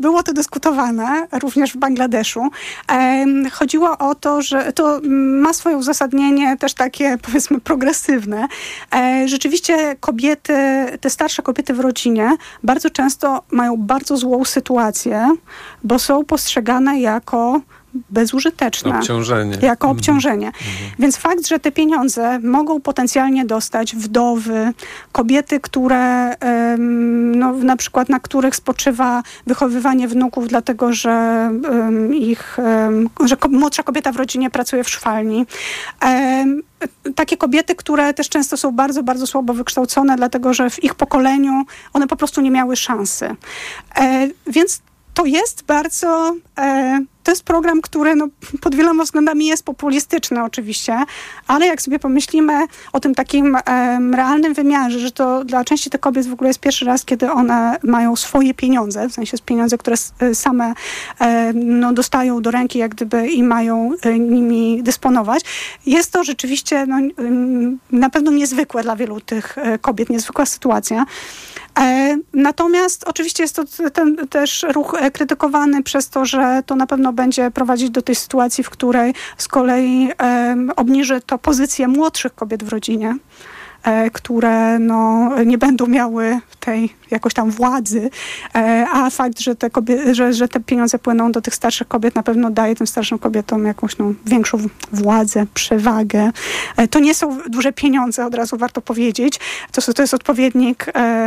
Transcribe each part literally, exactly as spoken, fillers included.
było to dyskutowane również w Bangladeszu. Chodziło o to, że to ma swoje uzasadnienie też takie, powiedzmy, progresywne. Rzeczywiście kobiety, te starsze kobiety w rodzinie bardzo często mają bardzo złą sytuację, bo są postrzegane jako bezużyteczne. Obciążenie. Jako mhm. obciążenie. Mhm. Więc fakt, że te pieniądze mogą potencjalnie dostać wdowy, kobiety, które um, no, na przykład na których spoczywa wychowywanie wnuków, dlatego że um, ich, um, że ko- młodsza kobieta w rodzinie pracuje w szwalni. Um, takie kobiety, które też często są bardzo, bardzo słabo wykształcone, dlatego że w ich pokoleniu one po prostu nie miały szansy. E, więc to jest bardzo... E, To jest program, który no, pod wieloma względami jest populistyczny oczywiście, ale jak sobie pomyślimy o tym takim um, realnym wymiarze, że to dla części tych kobiet w ogóle jest pierwszy raz, kiedy one mają swoje pieniądze, w sensie pieniądze, które same um, no, dostają do ręki, jak gdyby i mają um, nimi dysponować. Jest to rzeczywiście no, um, na pewno niezwykłe dla wielu tych um, kobiet, niezwykła sytuacja. E, natomiast oczywiście jest to ten też ruch e, krytykowany przez to, że to na pewno będzie prowadzić do tej sytuacji, w której z kolei e, obniży to pozycję młodszych kobiet w rodzinie, e, które no, nie będą miały tej jakoś tam władzy, e, a fakt, że te, kobiety, że, że te pieniądze płyną do tych starszych kobiet, na pewno daje tym starszym kobietom jakąś no, większą władzę, przewagę. E, to nie są duże pieniądze, od razu warto powiedzieć. To, to jest odpowiednik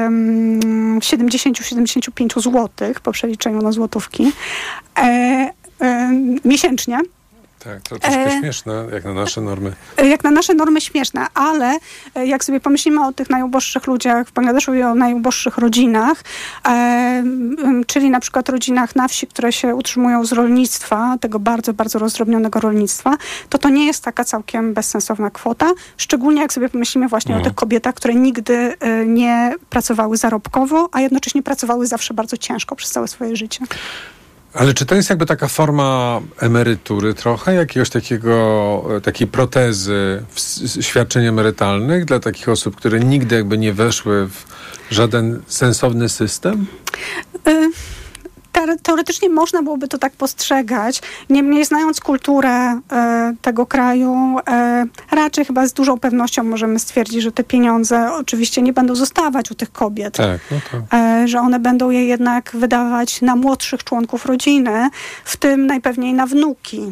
e, siedemdziesiąt do siedemdziesięciu pięciu złotych po przeliczeniu na złotówki e, e, miesięcznie. Tak, to troszkę e, śmieszne, jak na nasze normy. Jak na nasze normy śmieszne, ale jak sobie pomyślimy o tych najuboższych ludziach w Bangladeszu i o najuboższych rodzinach, e, czyli na przykład rodzinach na wsi, które się utrzymują z rolnictwa, tego bardzo, bardzo rozdrobnionego rolnictwa, to to nie jest taka całkiem bezsensowna kwota, szczególnie jak sobie pomyślimy właśnie no. o tych kobietach, które nigdy e, nie pracowały zarobkowo, a jednocześnie pracowały zawsze bardzo ciężko przez całe swoje życie. Ale czy to jest jakby taka forma emerytury trochę? Jakiegoś takiego, takiej protezy w świadczeń emerytalnych dla takich osób, które nigdy jakby nie weszły w żaden sensowny system? Y- Teoretycznie można byłoby to tak postrzegać. Niemniej znając kulturę e, tego kraju, e, raczej chyba z dużą pewnością możemy stwierdzić, że te pieniądze oczywiście nie będą zostawać u tych kobiet. Tak, no to... e, że one będą je jednak wydawać na młodszych członków rodziny, w tym najpewniej na wnuki.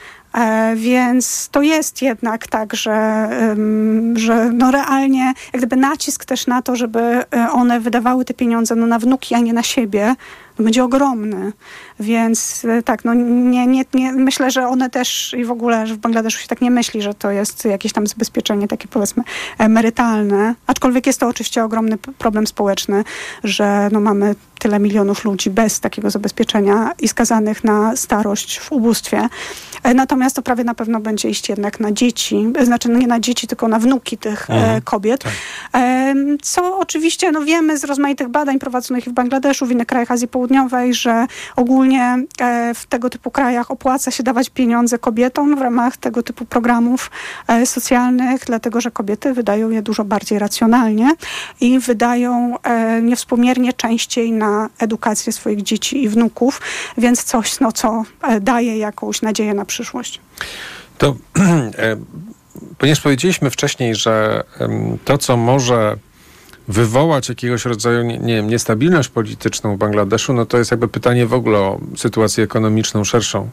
E, więc to jest jednak tak, że, ym, że no realnie jak gdyby nacisk też na to, żeby one wydawały te pieniądze no na wnuki, a nie na siebie, no będzie ogromny. Więc tak, no nie, nie, nie, myślę, że one też i w ogóle, że w Bangladeszu się tak nie myśli, że to jest jakieś tam zabezpieczenie takie powiedzmy emerytalne. Aczkolwiek jest to oczywiście ogromny problem społeczny, że no mamy tyle milionów ludzi bez takiego zabezpieczenia i skazanych na starość w ubóstwie. Natomiast to prawie na pewno będzie iść jednak na dzieci, znaczy no nie na dzieci, tylko na wnuki tych mhm, e, kobiet. Tak. E, co oczywiście no wiemy z rozmaitych badań prowadzonych w Bangladeszu, w innych krajach Azji Południowej, że ogólnie e, w tego typu krajach opłaca się dawać pieniądze kobietom w ramach tego typu programów e, socjalnych, dlatego że kobiety wydają je dużo bardziej racjonalnie i wydają e, niewspółmiernie częściej na edukację swoich dzieci i wnuków, więc coś, no, co e, daje jakąś nadzieję na przyszłość. To, e, ponieważ powiedzieliśmy wcześniej, że e, to, co może wywołać jakiegoś rodzaju, nie, nie wiem, niestabilność polityczną w Bangladeszu, no to jest jakby pytanie w ogóle o sytuację ekonomiczną szerszą.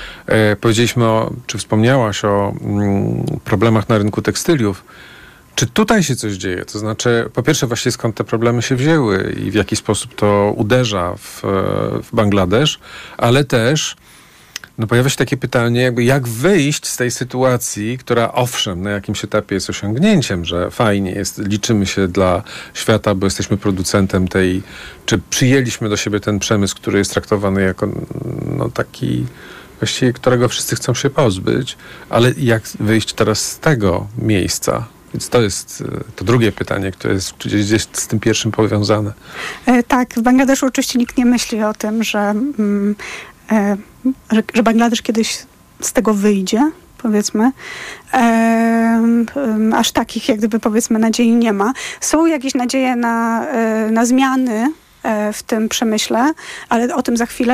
E, powiedzieliśmy, o, czy wspomniałaś o mm, problemach na rynku tekstyliów. Czy tutaj się coś dzieje? To znaczy, po pierwsze właściwie skąd te problemy się wzięły i w jaki sposób to uderza w, w Bangladesz, ale też no pojawia się takie pytanie, jakby jak wyjść z tej sytuacji, która owszem, na jakimś etapie jest osiągnięciem, że fajnie jest, liczymy się dla świata, bo jesteśmy producentem tej, czy przyjęliśmy do siebie ten przemysł, który jest traktowany jako no taki, właściwie którego wszyscy chcą się pozbyć, ale jak wyjść teraz z tego miejsca? Więc to jest to drugie pytanie, które jest gdzieś z tym pierwszym powiązane. E, tak, w Bangladeszu oczywiście nikt nie myśli o tym, że, mm, e, że, że Bangladesz kiedyś z tego wyjdzie, powiedzmy. E, e, aż takich jak gdyby powiedzmy nadziei nie ma. Są jakieś nadzieje na, e, na zmiany w tym przemyśle, ale o tym za chwilę.